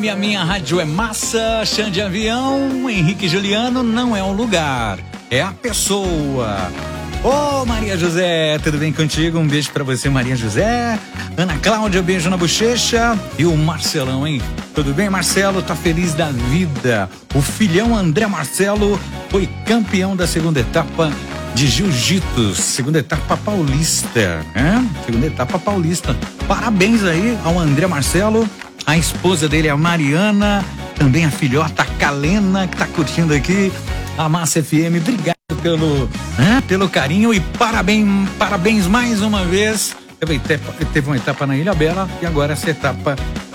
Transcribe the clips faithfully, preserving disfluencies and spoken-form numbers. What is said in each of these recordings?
A minha rádio é massa, Xande Avião, Henrique Juliano não é um lugar, é a pessoa. Ô, Maria José, tudo bem contigo? Um beijo pra você, Maria José. Ana Cláudia, beijo na bochecha. E o Marcelão, hein? Tudo bem, Marcelo? Tá feliz da vida. O filhão André Marcelo foi campeão da segunda etapa de jiu-jitsu, segunda etapa paulista, né? Segunda etapa paulista. Parabéns aí ao André Marcelo. A esposa dele é a Mariana, também a filhota a Kalena, que tá curtindo aqui a Massa F M. Obrigado pelo, né, pelo carinho e parabéns, parabéns mais uma vez. Teve, teve uma etapa na Ilha Bela e agora essa etapa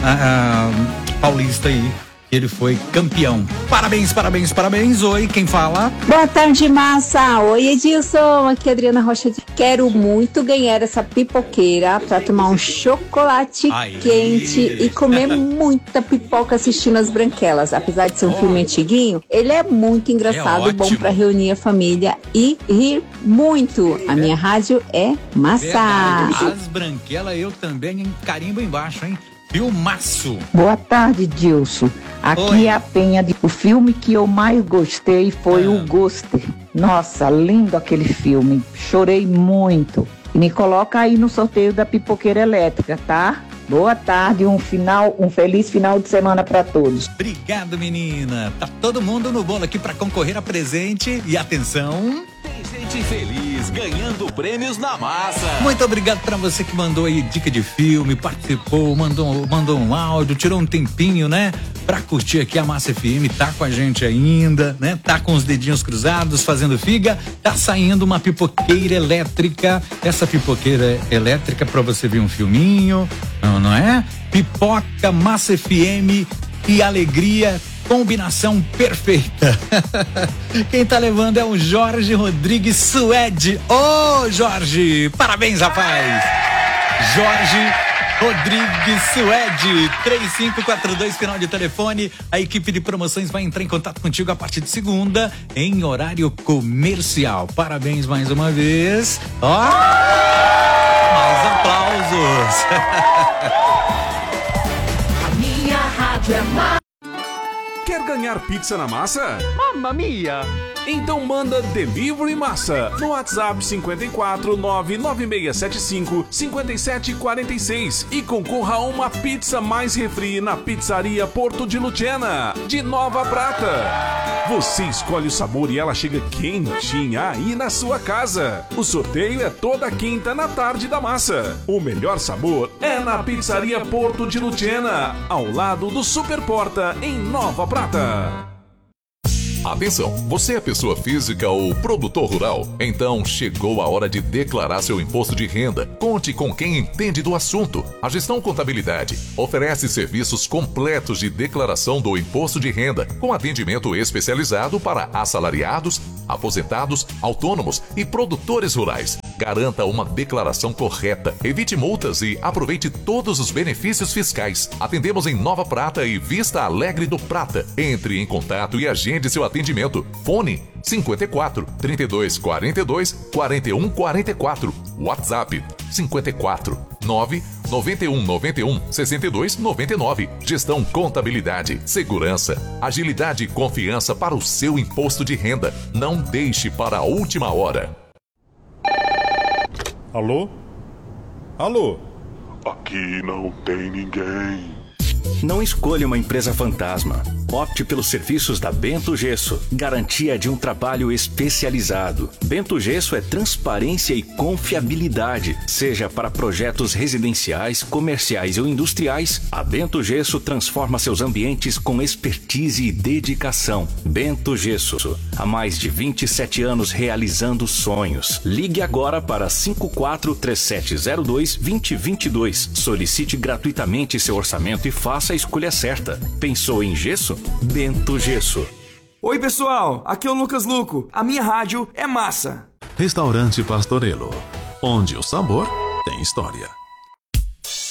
a, a, paulista aí. Ele foi campeão. Parabéns, parabéns, parabéns. Oi, quem fala? Boa tarde, massa. Oi, Edilson. Aqui é Adriana Rocha. Quero muito ganhar essa pipoqueira pra tomar um chocolate Ai. quente e comer muita pipoca assistindo as Branquelas. Apesar de ser um oh. filme antiguinho, ele é muito engraçado, é bom pra reunir a família e rir muito. A minha rádio é massa. Verdade. As Branquelas eu também carimbo embaixo, hein? Filmaço. Boa tarde, Dilson. Aqui Oi. é a Penha. De... O filme que eu mais gostei foi ah. o Ghoster. Nossa, lindo aquele filme. Chorei muito. E me coloca aí no sorteio da pipoqueira elétrica, tá? Boa tarde, um final, um feliz final de semana para todos. Obrigado, menina. Tá todo mundo no bolo aqui para concorrer a presente. E atenção... Tem gente feliz ganhando prêmios na massa. Muito obrigado pra você que mandou aí dica de filme, participou, mandou, mandou um áudio, tirou um tempinho, né? Pra curtir aqui a Massa F M, tá com a gente ainda, né? Tá com os dedinhos cruzados, fazendo figa, tá saindo uma pipoqueira elétrica. Essa pipoqueira elétrica pra você ver um filminho, não, não é? Pipoca, Massa F M e alegria. Combinação perfeita. Quem tá levando é o Jorge Rodrigues Suede. Ô, oh, Jorge! Parabéns, rapaz! Jorge Rodrigues Suede, três cinco quatro dois, final de telefone. A equipe de promoções vai entrar em contato contigo a partir de segunda, em horário comercial. Parabéns mais uma vez. Ó! Oh, mais aplausos. A minha rádio é mais. Quer ganhar pizza na massa? Mamma mia! Então manda Delivery Massa no WhatsApp cinco quatro nove nove seis sete cinco cinco sete quatro seis e concorra a uma pizza mais refri na Pizzaria Porto de Lucena, de Nova Prata. Você escolhe o sabor e ela chega quentinha aí na sua casa. O sorteio é toda quinta na tarde da massa. O melhor sabor é na Pizzaria Porto de Lucena, ao lado do Super Porta, em Nova Prata. Atenção, você é pessoa física ou produtor rural? Então chegou a hora de declarar seu imposto de renda. Conte com quem entende do assunto. A Gestão Contabilidade oferece serviços completos de declaração do imposto de renda, com atendimento especializado para assalariados, aposentados, autônomos e produtores rurais. Garanta uma declaração correta, evite multas e aproveite todos os benefícios fiscais. Atendemos em Nova Prata e Vista Alegre do Prata. Entre em contato e agende seu atendimento. Fone cinco quatro, trinta e dois, quarenta e dois, quarenta e um, quarenta e quatro. WhatsApp cinco quatro, nove, nove um, nove um, seis dois, nove nove. Gestão Contabilidade, segurança, agilidade e confiança para o seu imposto de renda. Não deixe para a última hora. Alô? Alô? Aqui não tem ninguém. Não escolha uma empresa fantasma. Opte pelos serviços da Bento Gesso. Garantia de um trabalho especializado. Bento Gesso é transparência e confiabilidade. Seja para projetos residenciais, comerciais ou industriais, a Bento Gesso transforma seus ambientes com expertise e dedicação. Bento Gesso. Há mais de vinte e sete anos realizando sonhos. Ligue agora para cinco quatro três sete zero dois, dois zero dois dois. Solicite gratuitamente seu orçamento e faça a escolha certa. Pensou em gesso? Bento Gesso. Oi pessoal, aqui é o Lucas Luco. A minha rádio é massa. Restaurante Pastorello, onde o sabor tem história.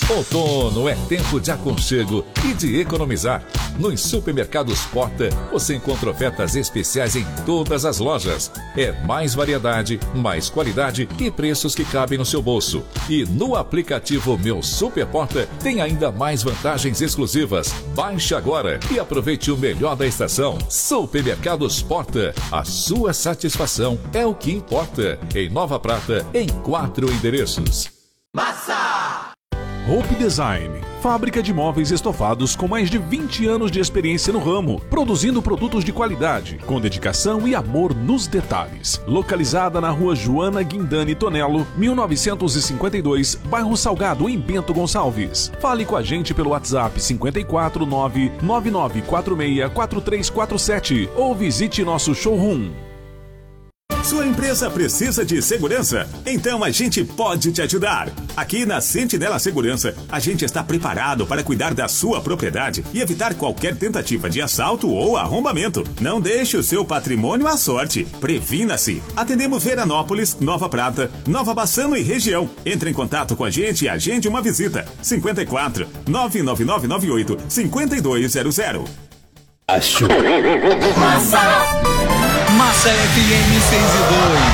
Outono é tempo de aconchego e de economizar. Nos supermercados Porta, você encontra ofertas especiais em todas as lojas. É mais variedade, mais qualidade e preços que cabem no seu bolso. E no aplicativo Meu Super Porta tem ainda mais vantagens exclusivas. Baixe agora e aproveite o melhor da estação. Supermercados Porta, a sua satisfação é o que importa. Em Nova Prata, em quatro endereços. Massa! Hope Design, fábrica de móveis estofados com mais de vinte anos de experiência no ramo, produzindo produtos de qualidade, com dedicação e amor nos detalhes. Localizada na rua Joana Guindani Tonello, mil novecentos e cinquenta e dois, bairro Salgado, em Bento Gonçalves. Fale com a gente pelo WhatsApp cinco quatro nove nove nove quatro seis quatro três quatro sete ou visite nosso showroom. Sua empresa precisa de segurança? Então a gente pode te ajudar. Aqui na Sentinela Segurança, a gente está preparado para cuidar da sua propriedade e evitar qualquer tentativa de assalto ou arrombamento. Não deixe o seu patrimônio à sorte. Previna-se. Atendemos Veranópolis, Nova Prata, Nova Bassano e região. Entre em contato com a gente e agende uma visita. cinco quatro nove nove nove nove oito cinco dois zero zero. Acho. Massa! Massa F M seis e dois.